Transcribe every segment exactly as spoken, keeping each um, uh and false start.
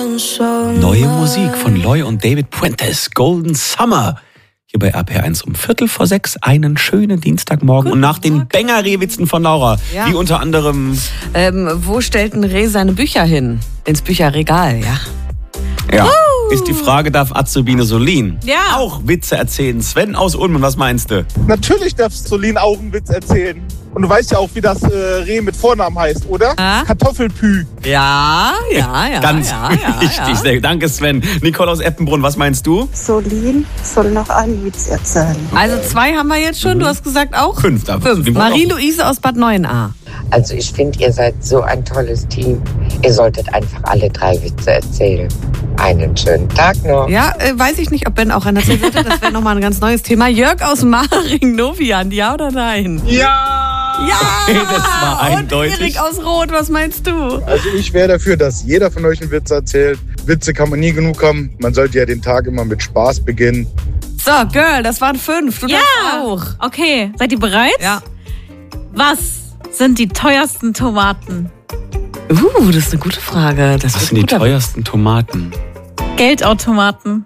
Neue Musik von Loy und David Puentes, Golden Summer. Hier bei R P R eins um Viertel vor sechs, einen schönen Dienstagmorgen. Guten und nach den Banger-Rehwitzen von Laura, ja. Wie unter anderem... Ähm, wo stellt ein Reh seine Bücher hin? Ins Bücherregal, ja. Ja, uh. Ist die Frage, darf Azubine Solin ja. auch Witze erzählen? Sven aus Ulm, was meinst du? Natürlich darf Solin auch einen Witz erzählen. Und du weißt ja auch, wie das äh, Reh mit Vornamen heißt, oder? Ah? Kartoffelpü. Ja, ja, ja. Ganz ja, richtig. Ja, ja. Danke, Sven. Nicole aus Eppenbrunn, was meinst du? Solin soll noch einen Witz erzählen. Also zwei haben wir jetzt schon. Du hast gesagt auch? Fünf. Da Fünf. Marie-Louise aus Bad Neuenahr. Also ich finde, ihr seid so ein tolles Team. Ihr solltet einfach alle drei Witze erzählen. Einen schönen Tag noch. Ja, äh, weiß ich nicht, ob Ben auch einen erzählen sollte. Das wäre nochmal ein ganz neues Thema. Jörg aus Maring, Novian, ja oder nein? Ja! Ja! Das war eindeutig. Und Erik aus Rot, was meinst du? Also ich wäre dafür, dass jeder von euch einen Witz erzählt. Witze kann man nie genug haben. Man sollte ja den Tag immer mit Spaß beginnen. So, Girl, das waren fünf. Du ja! darfst auch. Okay, seid ihr bereit? Ja. Was sind die teuersten Tomaten? Uh, das ist eine gute Frage. Das Was sind die teuersten Tomaten? Geldautomaten.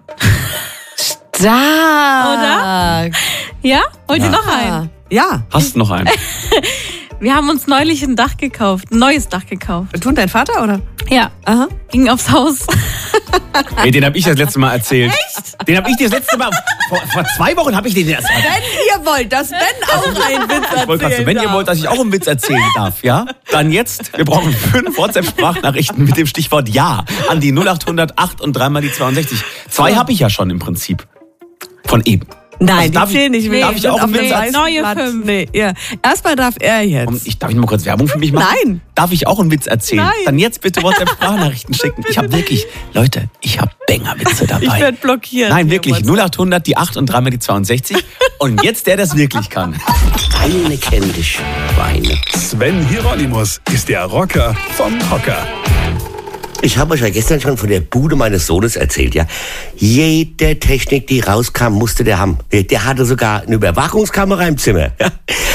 Stark. Oder? Ja? Wollt ihr Ja. noch einen? Ja. Hast du noch einen? Wir haben uns neulich ein Dach gekauft, ein neues Dach gekauft. Du und dein Vater, oder? Ja, Aha. ging aufs Haus. Hey, den habe ich das letzte Mal erzählt. Echt? Den habe ich dir das letzte Mal... Vor, vor zwei Wochen habe ich den erst erzählt. Wenn ihr wollt, dass Ben auch einen Witz Ich wollte gerade so, wenn ihr wollt, dass ich auch einen Witz erzählen darf, ja? Dann jetzt, wir brauchen fünf WhatsApp-Sprachnachrichten mit dem Stichwort Ja an die null acht hundert acht und dreimal die zweiundsechzig. Zwei habe ich ja schon im Prinzip. Von eben. Nein, Also die darf zählen ich- nicht. darf ich auch einen Witz erzählen? Neue fünf. Nee, ja. Erstmal darf er jetzt. Und ich, darf ich mal kurz Werbung für mich machen? Nein. Darf ich auch einen Witz erzählen? Nein. Dann jetzt bitte WhatsApp-Sprachnachrichten schicken. Ich habe wirklich, Leute, ich habe Banger-Witze dabei. Ich werd blockiert. Nein, hier wirklich. im null acht hundert, die acht und dreimal die zweiundsechzig. Und jetzt der, der es wirklich kann. Eine kenn dich, Weine. Sven Hieronymus ist der Rocker vom Hocker. Ich habe euch ja gestern schon von der Bude meines Sohnes erzählt, ja. Jede Technik, die rauskam, musste der haben. Der hatte sogar eine Überwachungskamera im Zimmer. Ja.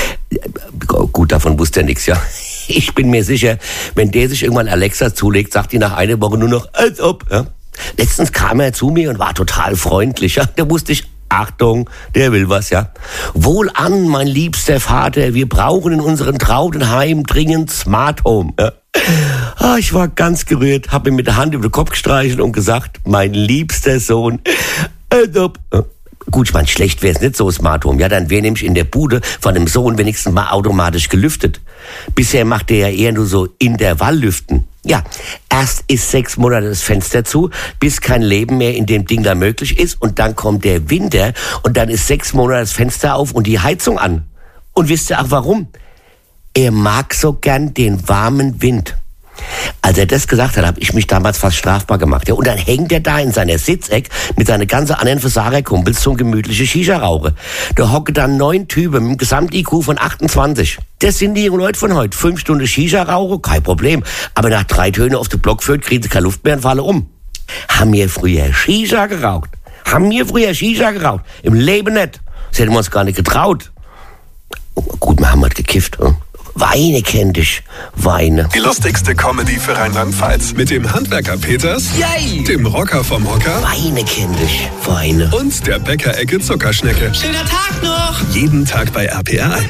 Gut, davon wusste er nichts, ja. Ich bin mir sicher, wenn der sich irgendwann Alexa zulegt, sagt die nach einer Woche nur noch, als ob. Ja. Letztens kam er zu mir und war total freundlich. Ja. Da wusste ich, Achtung, der will was, ja. Wohlan, mein liebster Vater, wir brauchen in unserem trauten Heim dringend Smart Home. Ja. Ah, ich war ganz gerührt, habe mir mit der Hand über den Kopf gestreichelt und gesagt, mein liebster Sohn, äh, ob. Ja. Gut, ich meine, schlecht wäre es nicht so, Smart Home. Ja, dann wäre nämlich in der Bude von dem Sohn wenigstens mal automatisch gelüftet. Bisher macht er ja eher nur so Intervalllüften. Ja, erst ist sechs Monate das Fenster zu, bis kein Leben mehr in dem Ding da möglich ist. Und dann kommt der Winter und dann ist sechs Monate das Fenster auf und die Heizung an. Und wisst ihr auch warum? Er mag so gern den warmen Wind. Als er das gesagt hat, habe ich mich damals fast strafbar gemacht. Ja, und dann hängt er da in seiner Sitzeck mit seinen ganzen anderen Versagerkumpels zum gemütlichen Shisha-Rauche. Da hocken dann neun Typen mit einem Gesamt-I Q von achtundzwanzig. Das sind die Leute von heute. Fünf Stunden Shisha-Rauche, kein Problem. Aber nach drei Tönen auf den Block führt, kriegen sie keine Luft mehr und fallen um. Haben wir früher Shisha geraucht? Haben wir früher Shisha geraucht? Im Leben nicht. Das hätten wir uns gar nicht getraut. Gut, wir haben halt gekifft. Hm? Weine kenn dich, Weine. Die lustigste Comedy für Rheinland-Pfalz. Mit dem Handwerker Peters, Yay! dem Rocker vom Hocker Weine kenn dich, Weine. und der Bäckerecke Zuckerschnecke. Schöner Tag noch! Jeden Tag bei R P R eins.